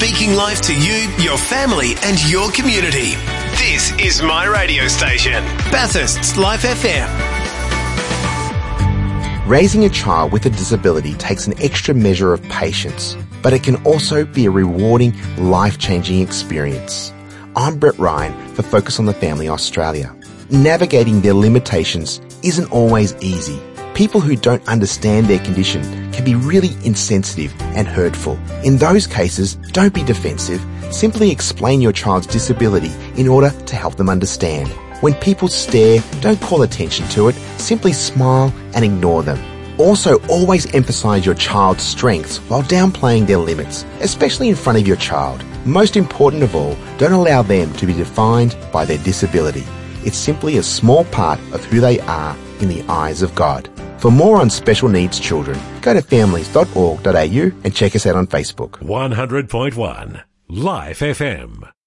speaking life to you, your family and your community. This is my radio station, Bathurst's Life FM. Raising a child with a disability takes an extra measure of patience, but it can also be a rewarding, life-changing experience. I'm Brett Ryan for Focus on the Family Australia. Navigating their limitations isn't always easy. People who don't understand their condition can be really insensitive and hurtful. In those cases, don't be defensive. Simply explain your child's disability in order to help them understand. When people stare, don't call attention to it. Simply smile and ignore them. Also, always emphasize your child's strengths while downplaying their limits, especially in front of your child. Most important of all, don't allow them to be defined by their disability. It's simply a small part of who they are in the eyes of God. For more on special needs children, go to families.org.au and check us out on Facebook. 100.1 Life FM.